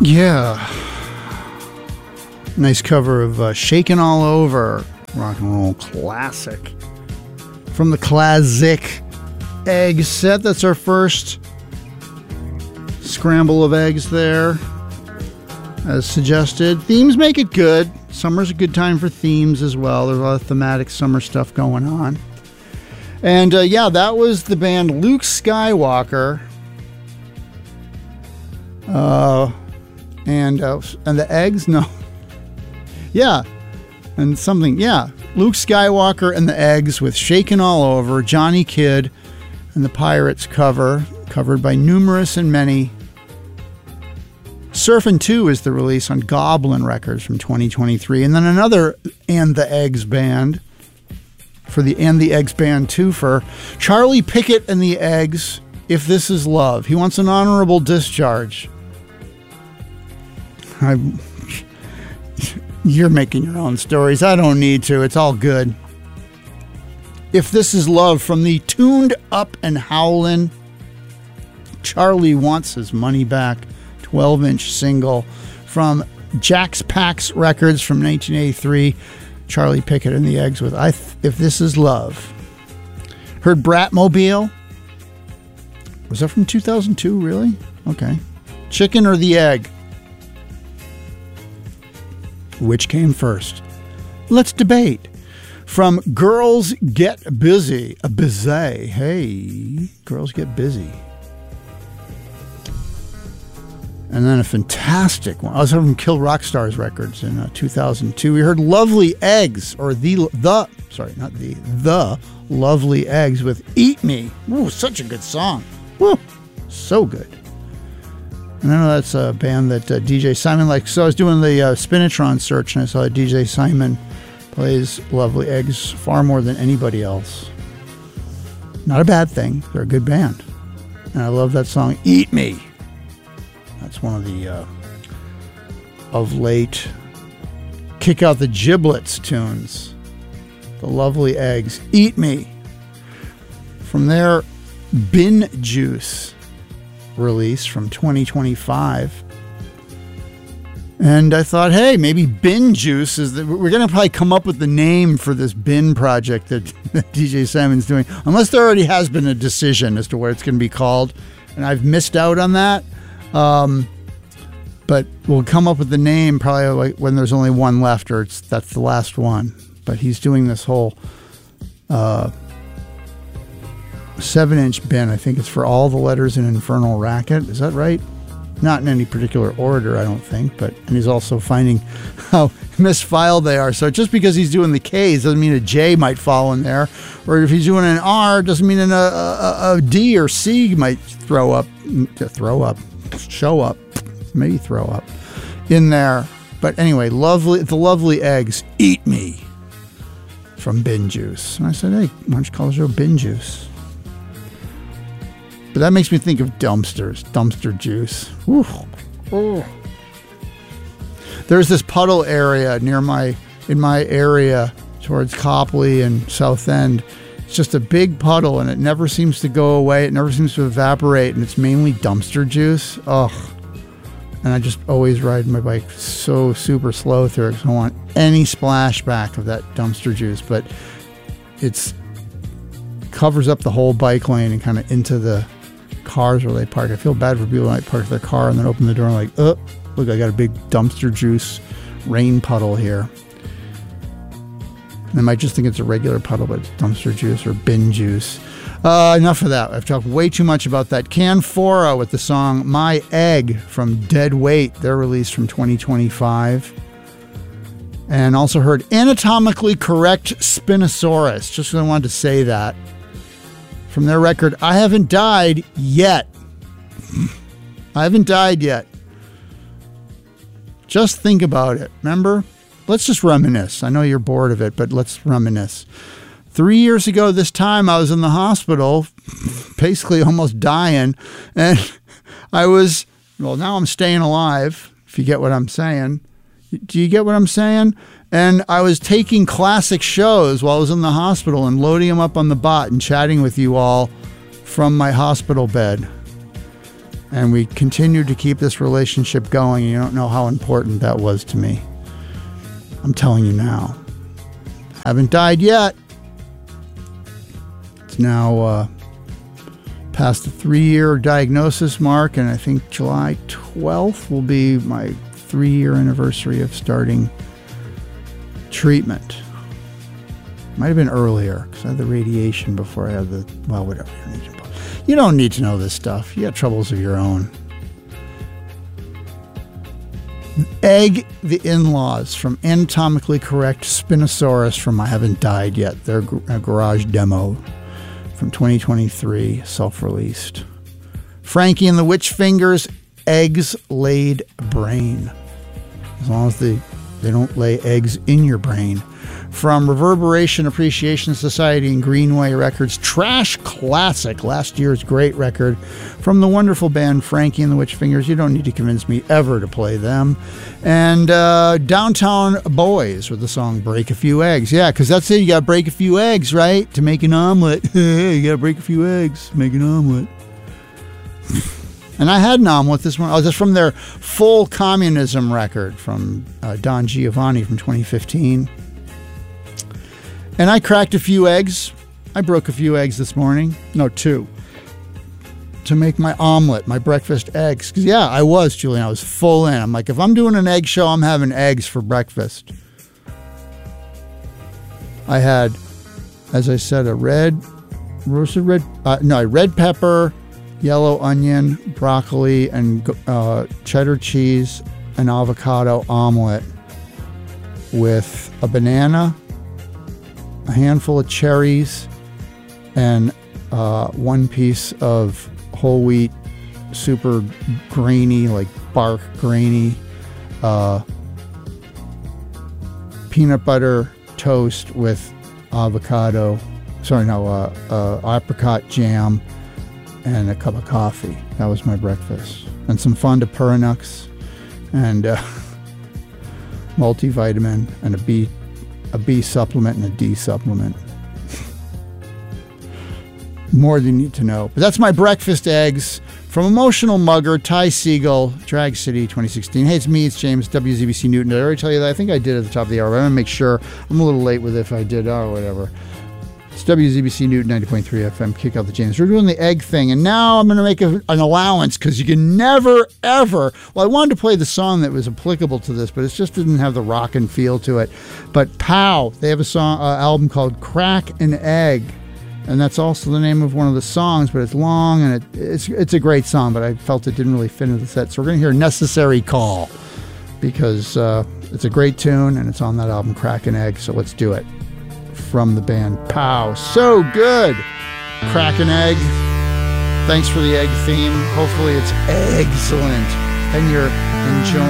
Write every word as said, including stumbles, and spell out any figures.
Yeah. Nice cover of uh, Shakin' All Over, rock and roll classic. From the classic egg set. That's our first scramble of eggs there, as suggested. Themes make it good. Summer's a good time for themes as well. There's a lot of thematic summer stuff going on. And uh, yeah, that was the band Luke Skywalker. Uh, and uh, and the eggs? No. Yeah. And something, yeah. Luke Skywalker and the Eggs with Shakin' All Over, Johnny Kidd and the Pirates cover, covered by numerous and many. Surfin' two is the release on Goblin Records from twenty twenty-three. And then another And the Eggs band for the And the Eggs band two for Charlie Pickett and the Eggs, If This Is Love. He wants an honorable discharge. I... You're making your own stories. I don't need to. It's all good. If This Is Love from the Tuned Up and Howlin' Charlie Wants His Money Back twelve-inch single from Jack's Pax Records from nineteen eighty-three. Charlie Pickett and the Eggs with I Th- If This Is Love. Heard Bratmobile? Was that from two thousand two, really? Okay. Chicken or the egg? Which came first? Let's debate. From Girls Get Busy, a busy. Hey, Girls Get Busy. And then a fantastic one. I was from Kill Rock Stars Records in uh, two thousand two. We heard Lovely Eggs, or the, the, sorry, not the, the Lovely Eggs with Eat Me. Ooh, such a good song. Woo, so good. And I know that's a band that uh, D J Simon likes. So I was doing the uh, Spinatron search, and I saw that D J Simon plays Lovely Eggs far more than anybody else. Not a bad thing. They're a good band. And I love that song, Eat Me. That's one of the, uh, of late, Kick Out the Giblets tunes. The Lovely Eggs, Eat Me. From there, Bin Juice release from twenty twenty-five. And I thought, hey, maybe Bin Juice is the, we're going to probably come up with the name for this bin project that, that D J Simon's doing, unless there already has been a decision as to what it's going to be called, and I've missed out on that. Um, but we'll come up with the name probably like when there's only one left, or it's that's the last one. But he's doing this whole uh, seven-inch bin. I think it's for all the letters in Infernal Racket. Is that right? Not in any particular order, I don't think. But and he's also finding how misfiled they are. So just because he's doing the K's doesn't mean a J might fall in there. Or if he's doing an R, doesn't mean an, a, a, a D or C might throw up, throw up, show up, maybe throw up in there. But anyway, lovely, the Lovely Eggs, Eat Me from Bin Juice. And I said, hey, why don't you call the show Bin Juice? But that makes me think of dumpsters, dumpster juice. Ooh. Ooh. There's this puddle area near my, in my area towards Copley and South End. It's just a big puddle, and it never seems to go away. It never seems to evaporate, and it's mainly dumpster juice. Ugh. And I just always ride my bike so super slow through it because I don't want any splashback of that dumpster juice. But it's covers up the whole bike lane and kind of into the cars where they park. I feel bad for people who might park their car and then open the door and like, oh, look, I got a big dumpster juice rain puddle here. And they might just think it's a regular puddle, but it's dumpster juice or bin juice. Uh, enough of that. I've talked way too much about that. Canfora with the song My Egg from Dead Weight. They're released from twenty twenty-five. And also heard Anatomically Correct Spinosaurus. Just because I wanted to say that. From their record, I Haven't Died Yet. I haven't died yet. Just think about it. Remember? Let's just reminisce. I know you're bored of it, but let's reminisce. Three years ago this time, I was in the hospital, basically almost dying. And I was, well, now I'm staying alive, if you get what I'm saying. Do you get what I'm saying? And I was taking classic shows while I was in the hospital and loading them up on the bot and chatting with you all from my hospital bed. And we continued to keep this relationship going. You don't know how important that was to me. I'm telling you now. Haven't died yet. It's now uh, past the three-year diagnosis mark, and I think July twelfth will be my three-year anniversary of starting treatment. Might have been earlier, because I had the radiation before I had the, well, whatever. You don't need to know this stuff. You got troubles of your own. Egg the In-Laws from Anatomically Correct Spinosaurus from I Haven't Died Yet. Their garage demo from twenty twenty-three, self-released. Frankie and the Witch Fingers, Eggs Laid Brain. As long as they, they don't lay eggs in your brain. From Reverberation Appreciation Society and Greenway Records, Trash Classic, last year's great record from the wonderful band Frankie and the Witch Fingers. You don't need to convince me ever to play them. And uh, Downtown Boys with the song Break a Few Eggs. Yeah, because that's it. You got to break a few eggs, right? To make an omelet. You got to break a few eggs, make an omelet. And I had an omelet this one. Oh, that's from their Full Communism record from uh, Don Giovanni from twenty fifteen. And I cracked a few eggs. I broke a few eggs this morning. No, two. To make my omelet, my breakfast eggs. Because, yeah, I was, Julian. I was full in. I'm like, if I'm doing an egg show, I'm having eggs for breakfast. I had, as I said, a red, roasted red, uh, no, red pepper, yellow onion, broccoli, and uh, cheddar cheese, and avocado omelet with a banana, a handful of cherries, and uh, one piece of whole wheat, super grainy, like bark grainy, uh, peanut butter toast with avocado, sorry, no, uh, uh, apricot jam, and a cup of coffee. That was my breakfast. And some Fonda Purinux, and uh, multivitamin, and a B a B supplement and a D supplement. More than you need to know. But that's my breakfast eggs from Emotional Mugger, Ty Siegel, Drag City twenty sixteen. Hey, it's me, it's James, W Z B C Newton. Did I already tell you that? I think I did at the top of the hour, but I'm going to make sure. I'm a little late with it if I did, or whatever. It's W Z B C Newton ninety point three F M, Kick Out the James. We're doing the egg thing, and now I'm going to make a, an allowance because you can never, ever. Well, I wanted to play the song that was applicable to this, but it just didn't have the rockin' feel to it. But Pow, they have a song, uh, album called Crack an Egg, and that's also the name of one of the songs, but it's long, and it, it's it's a great song, but I felt it didn't really fit into the set. So we're going to hear Necessary Call because uh, it's a great tune, and it's on that album, Crack an Egg, so let's do it. From the band Pow. So good. Crack an egg. Thanks for the egg theme. Hopefully it's excellent and you're enjoying